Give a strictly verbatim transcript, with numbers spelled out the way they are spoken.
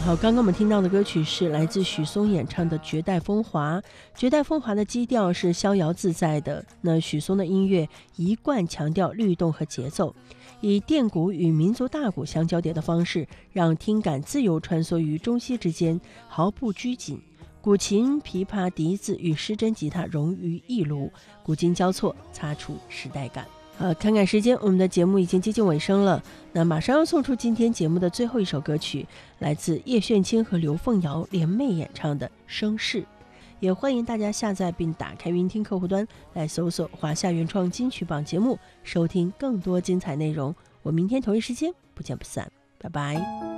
好，刚刚我们听到的歌曲是来自许嵩演唱的《绝代风华》。绝代风华的基调是逍遥自在的，那许嵩的音乐一贯强调律动和节奏，以电鼓与民族大鼓相交叠的方式，让听感自由穿梭于中西之间，毫不拘谨。古琴、琵琶、笛子与失真吉他融于一炉，古今交错，擦出时代感。呃，看看时间，我们的节目已经接近尾声了。那马上要送出今天节目的最后一首歌曲，来自叶炫清和刘凤瑶联袂演唱的《声势》。也欢迎大家下载并打开云听客户端来搜索华夏原创金曲榜节目，收听更多精彩内容。我明天同一时间不见不散，拜拜。